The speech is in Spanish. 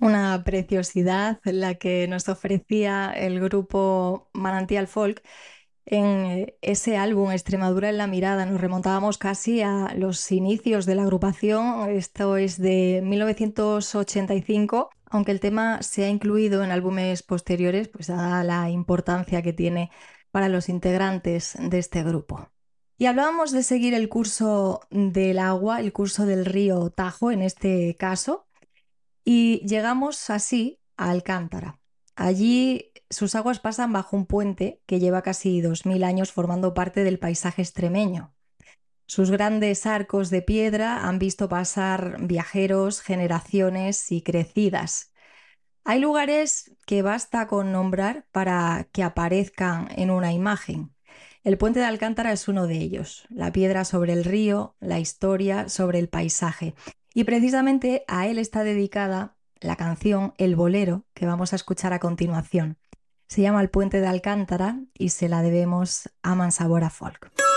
Una preciosidad la que nos ofrecía el grupo Manantial Folk en ese álbum Extremadura en la mirada. Nos remontábamos casi a los inicios de la agrupación. Esto es de 1985, aunque el tema se ha incluido en álbumes posteriores, pues dada la importancia que tiene para los integrantes de este grupo. Y hablábamos de seguir el curso del agua, el curso del río Tajo en este caso. Y llegamos así a Alcántara. Allí sus aguas pasan bajo un puente que lleva casi 2000 años formando parte del paisaje extremeño. Sus grandes arcos de piedra han visto pasar viajeros, generaciones y crecidas. Hay lugares que basta con nombrar para que aparezcan en una imagen. El puente de Alcántara es uno de ellos, la piedra sobre el río, la historia sobre el paisaje. Y precisamente a él está dedicada la canción El Bolero que vamos a escuchar a continuación. Se llama El puente de Alcántara y se la debemos a Mansabora Folk.